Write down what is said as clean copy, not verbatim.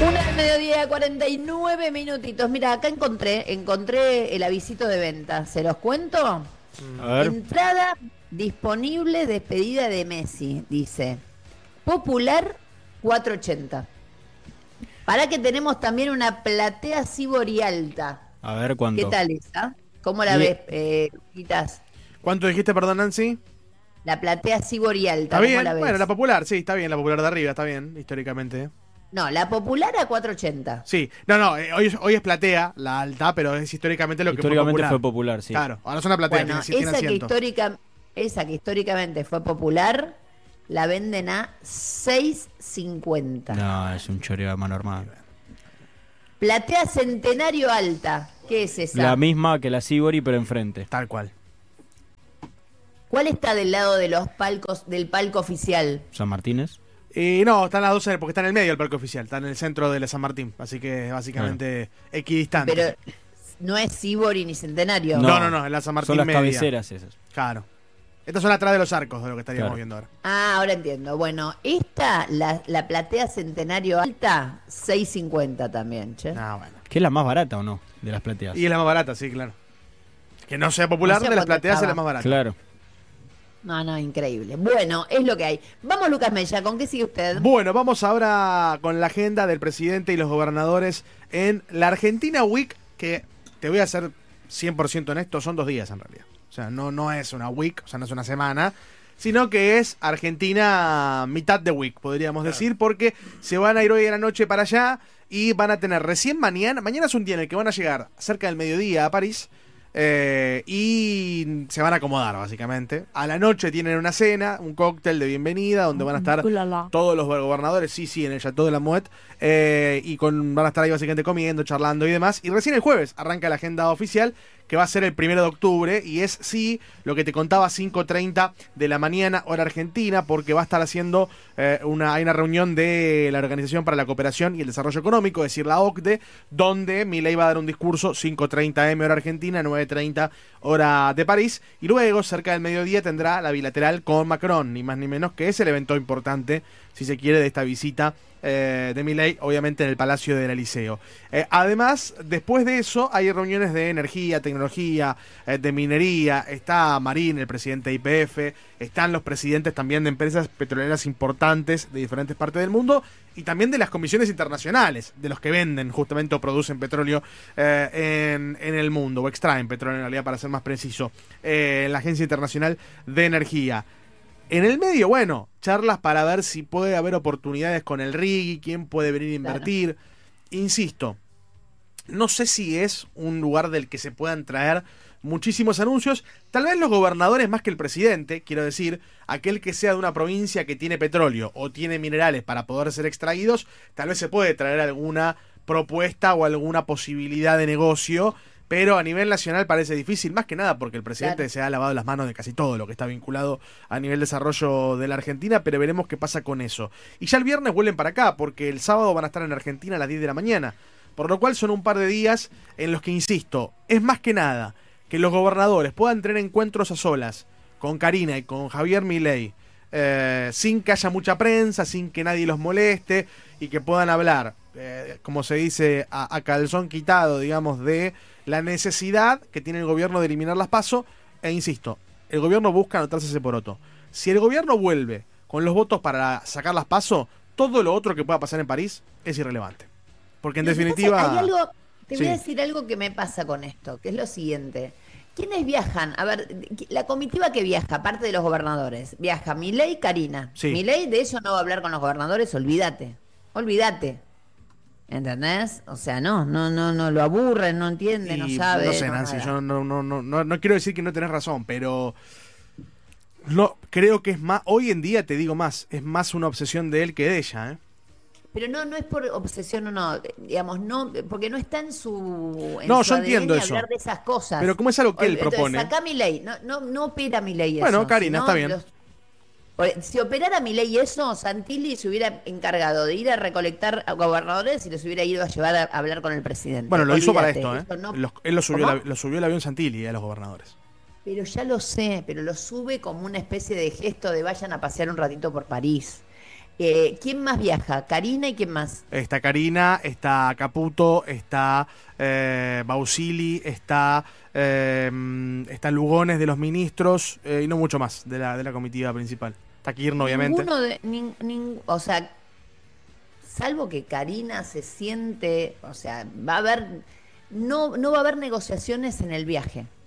Una del mediodía, 49 minutitos. Mira, acá encontré el avisito de venta. ¿Se los cuento? A ver. Entrada disponible, despedida de Messi, dice. Popular, 480. Para que tenemos también una platea Sibori alta. A ver cuánto. ¿Qué tal esa? ¿Cómo la ves, Quitas? ¿Cuánto dijiste, perdón, Nancy? La platea Sibori alta, Está ¿cómo bien, la ves? bueno, la popular, sí, está bien, la popular de arriba, está bien, históricamente. No, la popular a 480. Sí, no, hoy es platea, la alta, pero es históricamente lo que Históricamente fue popular. fue popular, sí. Claro, ahora es una platea, Bueno, tiene asiento. esa que históricamente fue popular, la venden a 6.50. No, es un choreo más normal. Platea Centenario alta, ¿qué es esa? La misma que la Sibori, pero enfrente. Tal cual. ¿Cuál está del lado de los palcos, del palco oficial? San Martínez. No, están las 12 porque está en el medio del parque oficial, está en el centro de la San Martín, así que básicamente equidistante. Pero no es Sibori ni Centenario. No, en la San Martín Son las media. cabeceras esas. Claro. Estas son atrás de los arcos de lo que estaríamos Claro. viendo ahora. Ah, ahora entiendo. Bueno, esta, la platea Centenario alta, 6.50 también, che. Ah, bueno. ¿Qué es la más barata o no? De las plateas. Y es la más barata, sí, claro. Que no sea popular, No sé de las cuánto plateas es la estaba. más barata. Claro. No, increíble. Bueno, es lo que hay. Vamos, Lucas Mella, ¿con qué sigue usted? Bueno, vamos ahora con la agenda del presidente y los gobernadores en la Argentina Week, que te voy a ser 100% honesto, son 2 días en realidad. O sea, no es una week, o sea, no es una semana, sino que es Argentina mitad de week, podríamos decir, porque se van a ir hoy a la noche para allá y van a tener recién mañana es un día en el que van a llegar cerca del mediodía a París. Y se van a acomodar básicamente. A la noche tienen una cena, un cóctel de bienvenida donde van a estar todos los gobernadores, sí, en el Chateau de la Mouette, van a estar ahí básicamente comiendo, charlando y demás. Y recién el jueves arranca la agenda oficial, que va a ser el 1 de octubre, y es lo que te contaba, 5:30 de la mañana, hora argentina, porque va a estar haciendo hay una reunión de la Organización para la Cooperación y el Desarrollo Económico, es decir, la OCDE, donde Milei va a dar un discurso, 5:30 M hora argentina, 9:30 hora de París, y luego, cerca del mediodía, tendrá la bilateral con Macron, ni más ni menos, que es el evento importante, si se quiere, de esta visita de Milei, obviamente en el Palacio del Eliseo. Además, después de eso, hay reuniones de energía, tecnología, de minería. Está Marín, el presidente de YPF, están los presidentes también de empresas petroleras importantes de diferentes partes del mundo y también de las comisiones internacionales, de los que venden justamente o producen petróleo en el mundo, o extraen petróleo en realidad, para ser más preciso, la Agencia Internacional de Energía. En el medio, bueno, charlas para ver si puede haber oportunidades con el RIGI, quién puede venir a invertir. Claro. Insisto, no sé si es un lugar del que se puedan traer muchísimos anuncios. Tal vez los gobernadores más que el presidente, quiero decir, aquel que sea de una provincia que tiene petróleo o tiene minerales para poder ser extraídos, tal vez se puede traer alguna propuesta o alguna posibilidad de negocio. Pero a nivel nacional parece difícil, más que nada porque el presidente se ha lavado las manos de casi todo lo que está vinculado a nivel desarrollo de la Argentina, pero veremos qué pasa con eso. Y ya el viernes vuelven para acá, porque el sábado van a estar en Argentina a las 10 de la mañana. Por lo cual son un par de días en los que, insisto, es más que nada que los gobernadores puedan tener encuentros a solas con Karina y con Javier Milei, sin que haya mucha prensa, sin que nadie los moleste, y que puedan hablar, como se dice, a calzón quitado, digamos, de la necesidad que tiene el gobierno de eliminar las PASO. E insisto, el gobierno busca anotarse ese poroto. Si el gobierno vuelve con los votos para sacar las PASO, todo lo otro que pueda pasar en París es irrelevante. Porque en definitiva... Te voy a decir algo que me pasa con esto, que es lo siguiente. ¿Quiénes viajan? A ver, la comitiva que viaja, aparte de los gobernadores, viaja Milei y Karina. Sí. Milei de eso no va a hablar con los gobernadores, olvídate. ¿Entendés? O sea, no lo aburren, no entiende, no sabe. No sé, Nancy, yo no quiero decir que no tenés razón, pero no creo que es más, hoy en día te digo más, es más una obsesión de él que de ella, ¿eh? Pero no es por obsesión o no, digamos, no, porque no está en su yo ADN entiendo eso. hablar de esas cosas. Pero como es algo que él Entonces, propone. Sacá Milei, no opera Milei eso. Bueno, Karina, está bien. Si operara Milei eso, Santilli se hubiera encargado de ir a recolectar a gobernadores y los hubiera ido a llevar a hablar con el presidente. Bueno, lo hizo para Olvídate, esto, ¿eh? No... Él lo subió el avión Santilli a los gobernadores. Pero ya lo sé, pero lo sube como una especie de gesto de vayan a pasear un ratito por París. ¿Quién más viaja? Karina y quién más. Está Karina, está Caputo, está Bausili, está Lugones de los ministros y no mucho más de la comitiva principal. Está Kirchner, obviamente. O sea, salvo que Karina se siente, o sea, va a haber, no va a haber negociaciones en el viaje.